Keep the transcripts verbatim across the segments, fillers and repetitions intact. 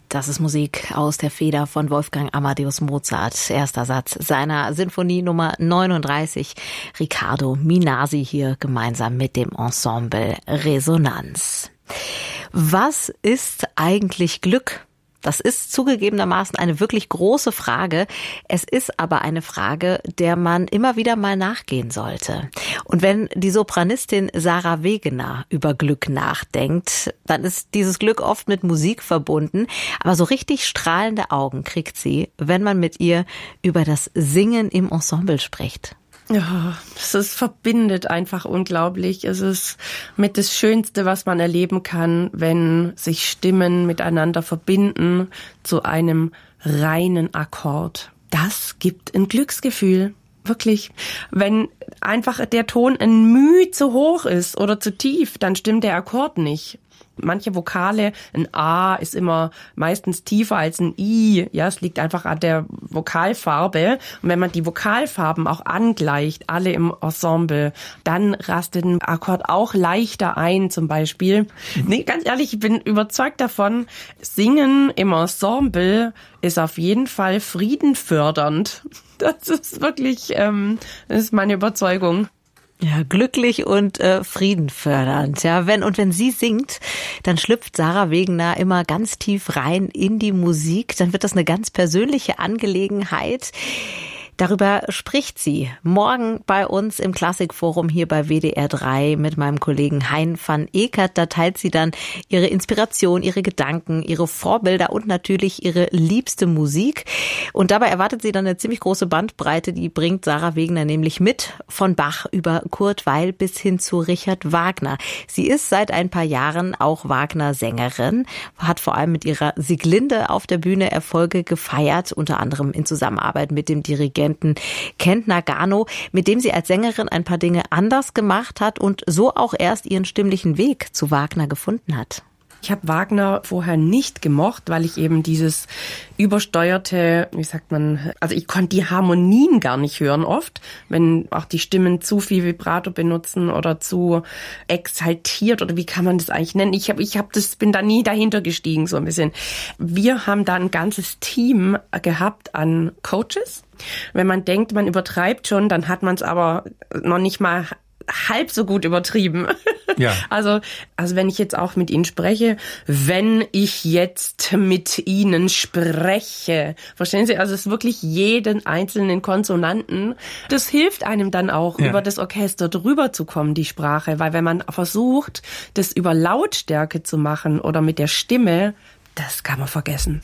Das ist Musik aus der Feder von Wolfgang Amadeus Mozart. Erster Satz seiner Sinfonie Nummer neununddreißig. Riccardo Minasi hier gemeinsam mit dem Ensemble Resonanz. Was ist eigentlich Glück? Das ist zugegebenermaßen eine wirklich große Frage. Es ist aber eine Frage, der man immer wieder mal nachgehen sollte. Und wenn die Sopranistin Sarah Wegener über Glück nachdenkt, dann ist dieses Glück oft mit Musik verbunden. Aber so richtig strahlende Augen kriegt sie, wenn man mit ihr über das Singen im Ensemble spricht. Ja, es ist, verbindet einfach unglaublich. Es ist mit das Schönste, was man erleben kann, wenn sich Stimmen miteinander verbinden zu einem reinen Akkord. Das gibt ein Glücksgefühl. Wirklich. Wenn einfach der Ton ein Müh zu hoch ist oder zu tief, dann stimmt der Akkord nicht. Manche Vokale, ein A ist immer meistens tiefer als ein I. Ja, es liegt einfach an der Vokalfarbe. Und wenn man die Vokalfarben auch angleicht, alle im Ensemble, dann rastet ein Akkord auch leichter ein, zum Beispiel. Nee, ganz ehrlich, ich bin überzeugt davon, Singen im Ensemble ist auf jeden Fall friedenfördernd. Das ist wirklich, ähm, das ist meine Überzeugung. Ja, glücklich und äh, friedenfördernd. Ja, wenn und wenn sie singt, dann schlüpft Sarah Wegener immer ganz tief rein in die Musik. Dann wird das eine ganz persönliche Angelegenheit. Darüber spricht sie morgen bei uns im Klassikforum hier bei W D R drei mit meinem Kollegen Hein van Ekert. Da teilt sie dann ihre Inspiration, ihre Gedanken, ihre Vorbilder und natürlich ihre liebste Musik. Und dabei erwartet sie dann eine ziemlich große Bandbreite. Die bringt Sarah Wegener nämlich mit, von Bach über Kurt Weill bis hin zu Richard Wagner. Sie ist seit ein paar Jahren auch Wagner-Sängerin, hat vor allem mit ihrer Sieglinde auf der Bühne Erfolge gefeiert, unter anderem in Zusammenarbeit mit dem Dirigenten Kent Nagano, mit dem sie als Sängerin ein paar Dinge anders gemacht hat und so auch erst ihren stimmlichen Weg zu Wagner gefunden hat. Ich habe Wagner vorher nicht gemocht, weil ich eben dieses übersteuerte, wie sagt man, also ich konnte die Harmonien gar nicht hören oft, wenn auch die Stimmen zu viel Vibrato benutzen oder zu exaltiert oder wie kann man das eigentlich nennen? Ich habe ich hab das bin da nie dahinter gestiegen so ein bisschen. Wir haben da ein ganzes Team gehabt an Coaches. Wenn man denkt, man übertreibt schon, dann hat man es aber noch nicht mal halb so gut übertrieben. Ja. Also, also wenn ich jetzt auch mit Ihnen spreche, wenn ich jetzt mit Ihnen spreche, verstehen Sie? Also es ist wirklich jeden einzelnen Konsonanten. Das hilft einem dann auch, ja, über das Orchester drüber zu kommen, die Sprache. Weil wenn man versucht, das über Lautstärke zu machen oder mit der Stimme, das kann man vergessen.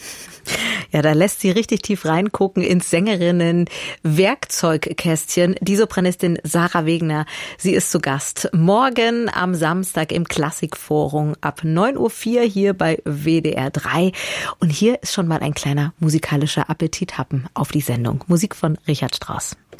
Ja, da lässt sie richtig tief reingucken ins Sängerinnen-Werkzeugkästchen. Die Sopranistin Sarah Wegener, sie ist zu Gast morgen am Samstag im Klassikforum ab neun Uhr vier hier bei W D R drei. Und hier ist schon mal ein kleiner musikalischer Appetithappen auf die Sendung. Musik von Richard Strauss.